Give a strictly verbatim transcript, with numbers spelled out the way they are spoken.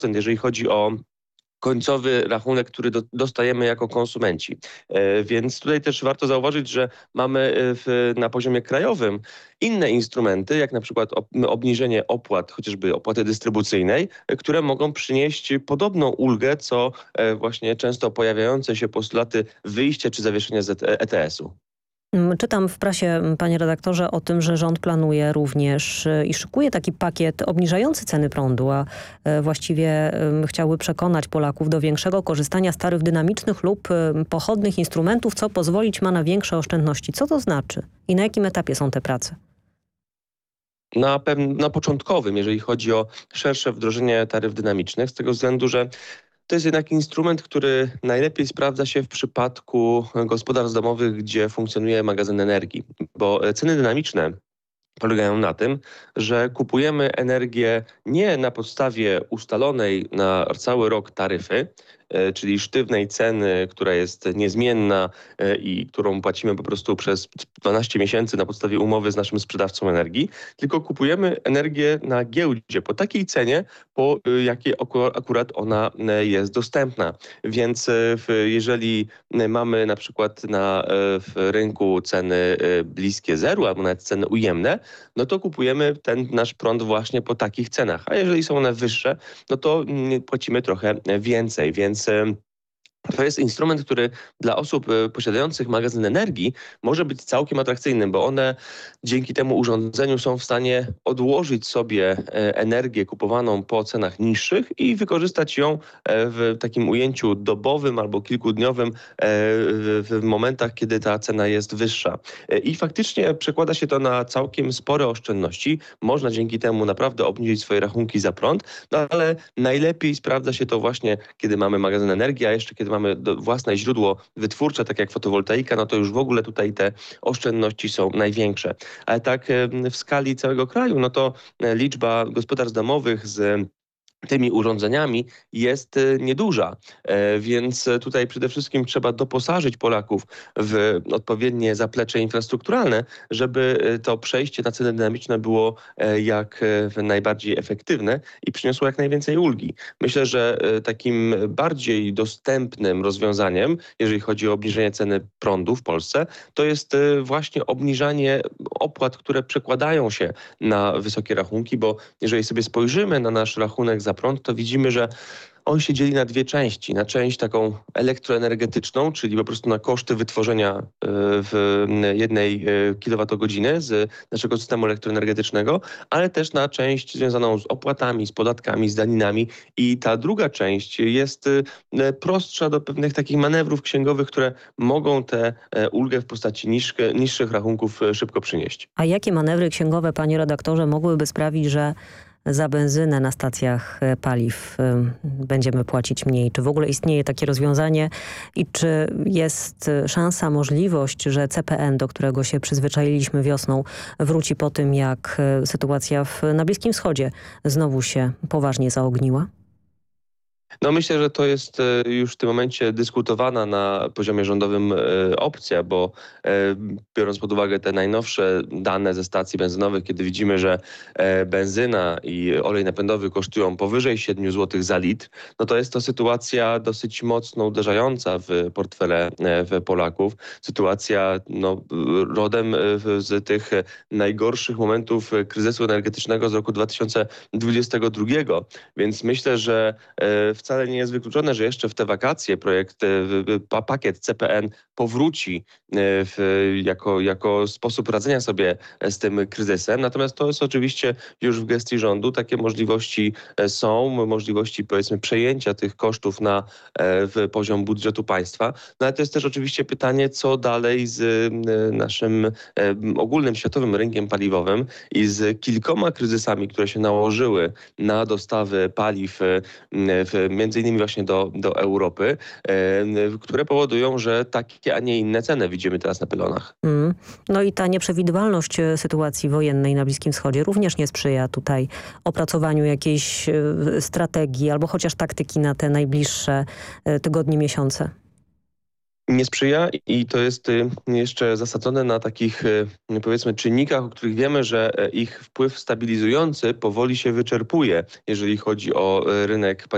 jeżeli chodzi o końcowy rachunek, który do, dostajemy jako konsumenci. E, więc tutaj też warto zauważyć, że mamy w, na poziomie krajowym inne instrumenty, jak na przykład ob, obniżenie opłat, chociażby opłaty dystrybucyjnej, e, które mogą przynieść podobną ulgę, co e, właśnie często pojawiające się postulaty wyjścia czy zawieszenia z E T S-u. Czytam w prasie, panie redaktorze, o tym, że rząd planuje również i szykuje taki pakiet obniżający ceny prądu, a właściwie chciałby przekonać Polaków do większego korzystania z taryf dynamicznych lub pochodnych instrumentów, co pozwolić ma na większe oszczędności. Co to znaczy i na jakim etapie są te prace? Na, pewnym, na początkowym, jeżeli chodzi o szersze wdrożenie taryf dynamicznych, z tego względu, że to jest jednak instrument, który najlepiej sprawdza się w przypadku gospodarstw domowych, gdzie funkcjonuje magazyn energii, bo ceny dynamiczne polegają na tym, że kupujemy energię nie na podstawie ustalonej na cały rok taryfy, czyli sztywnej ceny, która jest niezmienna i którą płacimy po prostu przez dwanaście miesięcy na podstawie umowy z naszym sprzedawcą energii, tylko kupujemy energię na giełdzie po takiej cenie, po jakiej akurat ona jest dostępna. Więc jeżeli mamy na przykład na w rynku ceny bliskie zeru albo nawet ceny ujemne, no to kupujemy ten nasz prąd właśnie po takich cenach. A jeżeli są one wyższe, no to płacimy trochę więcej, więc to jest instrument, który dla osób posiadających magazyn energii może być całkiem atrakcyjny, bo one dzięki temu urządzeniu są w stanie odłożyć sobie energię kupowaną po cenach niższych i wykorzystać ją w takim ujęciu dobowym albo kilkudniowym w momentach, kiedy ta cena jest wyższa. I faktycznie przekłada się to na całkiem spore oszczędności. Można dzięki temu naprawdę obniżyć swoje rachunki za prąd, no ale najlepiej sprawdza się to właśnie, kiedy mamy magazyn energii, a jeszcze kiedy mamy własne źródło wytwórcze, tak jak fotowoltaika, no to już w ogóle tutaj te oszczędności są największe. Ale tak w skali całego kraju, no to liczba gospodarstw domowych z tymi urządzeniami jest nieduża, więc tutaj przede wszystkim trzeba doposażyć Polaków w odpowiednie zaplecze infrastrukturalne, żeby to przejście na ceny dynamiczne było jak najbardziej efektywne i przyniosło jak najwięcej ulgi. Myślę, że takim bardziej dostępnym rozwiązaniem, jeżeli chodzi o obniżenie ceny prądu w Polsce, to jest właśnie obniżanie opłat, które przekładają się na wysokie rachunki, bo jeżeli sobie spojrzymy na nasz rachunek za prąd, to widzimy, że on się dzieli na dwie części. Na część taką elektroenergetyczną, czyli po prostu na koszty wytworzenia w jednej kilowatogodziny z naszego systemu elektroenergetycznego, ale też na część związaną z opłatami, z podatkami, z daninami. I ta druga część jest prostsza do pewnych takich manewrów księgowych, które mogą tę ulgę w postaci niższych, niższych rachunków szybko przynieść. A jakie manewry księgowe, panie redaktorze, mogłyby sprawić, że za benzynę na stacjach paliw będziemy płacić mniej? Czy w ogóle istnieje takie rozwiązanie i czy jest szansa, możliwość, że C P N, do którego się przyzwyczailiśmy wiosną, wróci po tym, jak sytuacja w, na Bliskim Wschodzie znowu się poważnie zaogniła? No myślę, że to jest już w tym momencie dyskutowana na poziomie rządowym opcja, bo biorąc pod uwagę te najnowsze dane ze stacji benzynowych, kiedy widzimy, że benzyna i olej napędowy kosztują powyżej siedmiu złotych za litr, no to jest to sytuacja dosyć mocno uderzająca w portfele w Polaków. Sytuacja no, rodem z tych najgorszych momentów kryzysu energetycznego z roku dwa tysiące dwudziestego drugiego. Więc myślę, że wcale nie jest wykluczone, że jeszcze w te wakacje projekt, pakiet C P N powróci w, jako, jako sposób radzenia sobie z tym kryzysem. Natomiast to jest oczywiście już w gestii rządu. Takie możliwości są, możliwości powiedzmy przejęcia tych kosztów na w poziom budżetu państwa. No ale to jest też oczywiście pytanie, co dalej z naszym ogólnym światowym rynkiem paliwowym i z kilkoma kryzysami, które się nałożyły na dostawy paliw w między innymi właśnie do, do Europy, e, które powodują, że takie, a nie inne ceny widzimy teraz na pylonach. Mm. No i ta nieprzewidywalność sytuacji wojennej na Bliskim Wschodzie również nie sprzyja tutaj opracowaniu jakiejś strategii albo chociaż taktyki na te najbliższe tygodnie, miesiące. Nie sprzyja i to jest jeszcze zasadzone na takich powiedzmy czynnikach, o których wiemy, że ich wpływ stabilizujący powoli się wyczerpuje, jeżeli chodzi o rynek